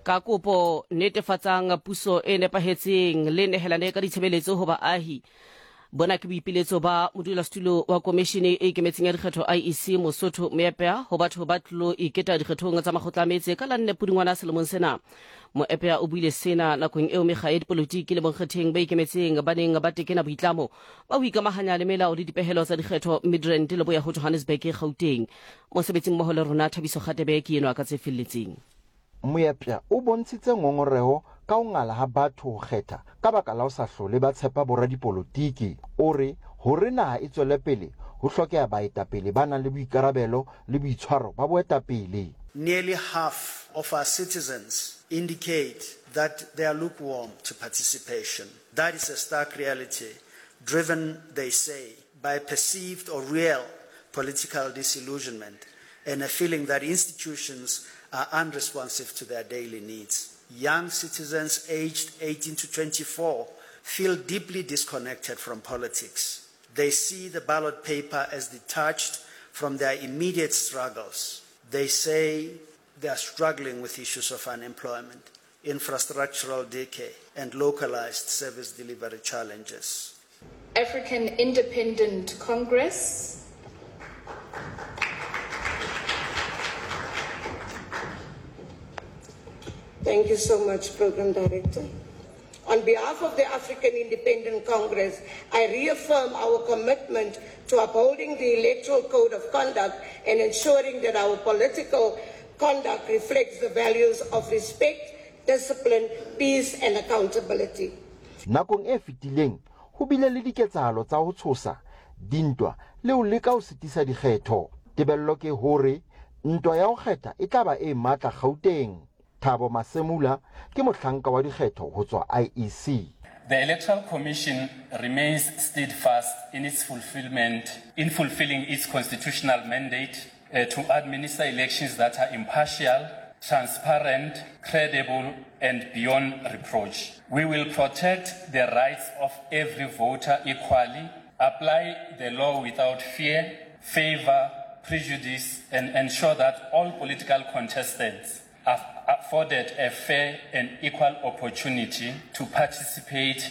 ka kopo netefatsang puso e nepahetseng le nehelane ka ditshebeletso ho baahi bona ke boipiletso ba modulasetulo wa komishene e ikemetseng ya dikgetho IEC Mosotho Moepea ho batho ba tlo iketa dikgethong tsa makgotla a metse ka la 4 Pudungwana selemong sena. Moepea o buile sena nakong eo mekga ya dipolotiki le bonkgetheng ba ikemetseng ba neng ba tekena boitlamo ba ho ikamahanya le melao le dipehelo tsa dikgetho Midrand le boya ho Johannesburg e Gauteng. Mosebetsing mmoho le rona Thabiso Kgatebe ke enwa ka tse felletseng. Moepea o bontshitse ngongoreho ka ho ngala ha batho ho kgetha ka baka la ho sa hlole ba tshepa boradipolotiki. O re hore naha e tswele pele ho hlokeha baetapele ba nang le boikarabelo le boitshwaro ba boetapele. Nearly half of our citizens indicate that they are lukewarm to participation. That is a stark reality, driven, they say, by perceived or real political disillusionment and a feeling that institutions are unresponsive to their daily needs. Young citizens aged 18 to 24 feel deeply disconnected from politics. They see the ballot paper as detached from their immediate struggles. They say they are struggling with issues of unemployment, infrastructural decay, and localized service delivery challenges. African Independent Congress. Thank you so much, Program Director. On behalf of the African Independent Congress, I reaffirm our commitment to upholding the Electoral Code of Conduct and ensuring that our political conduct reflects the values of respect, discipline, peace, and accountability. Nakong e fetileng, ho bile le diketsahalo tsa ho tshosa, dintwa le ho leka ho sitisa dikgetho. Tebello ke hore ntwa ya ho kgetha e tla ba e matla Gauteng. Thabo Masemula ke mohlanka wa dikgetho ho tswa IEC. The Electoral Commission remains steadfast in fulfilling its constitutional mandate to administer elections that are impartial, transparent, credible, and beyond reproach. We will protect the rights of every voter equally, apply the law without fear, favor, prejudice, and ensure that all political contestants are afforded a fair and equal opportunity to participate